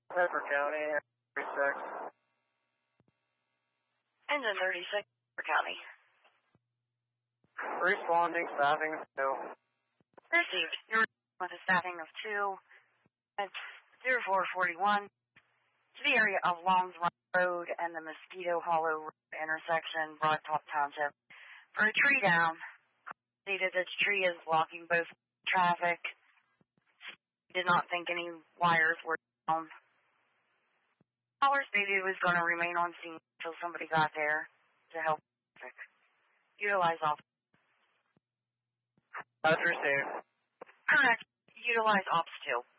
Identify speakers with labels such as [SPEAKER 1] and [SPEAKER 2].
[SPEAKER 1] Pepper County, 36.
[SPEAKER 2] Engine 36, Pepper County.
[SPEAKER 1] Responding, staffing of 2.
[SPEAKER 2] Received. You're with a staffing of 2 at 0441 to the area of Longs Run Road and the Mosquito Hollow Road intersection, Broadtop Township, for a tree down. Stated that the tree is blocking both traffic. Did not think any wires were down. Caller stated he was going to remain on scene until somebody got there to help traffic. Utilize ops.
[SPEAKER 1] That's received.
[SPEAKER 2] Correct. Utilize ops 2.